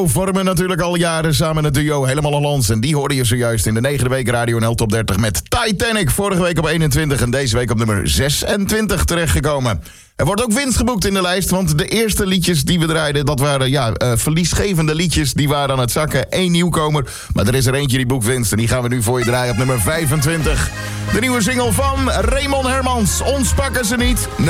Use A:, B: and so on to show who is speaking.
A: Vormen natuurlijk al jaren samen het duo Helemaal Hollands. En die hoorde je zojuist in de 9e week Radio NL Top 30 met Titanic. Vorige week op 21 en deze week op nummer 26 terechtgekomen. Er wordt ook winst geboekt in de lijst, want de eerste liedjes die we draaiden, dat waren verliesgevende liedjes. Die waren aan het zakken. 1 nieuwkomer, maar er is er eentje die boekt winst. En die gaan we nu voor je draaien op nummer 25. De nieuwe single van Raymond Hermans. Ons pakken ze niet.